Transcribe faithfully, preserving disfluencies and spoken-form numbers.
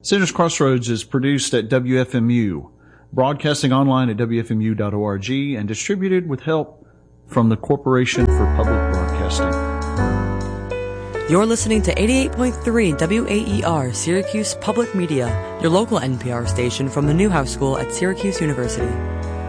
Citrus Crossroads is produced at W F M U, broadcasting online at W F M U dot org, and distributed with help from the Corporation for Public Broadcasting. You're listening to eighty-eight point three W A E R, Syracuse Public Media, your local N P R station from the Newhouse School at Syracuse University.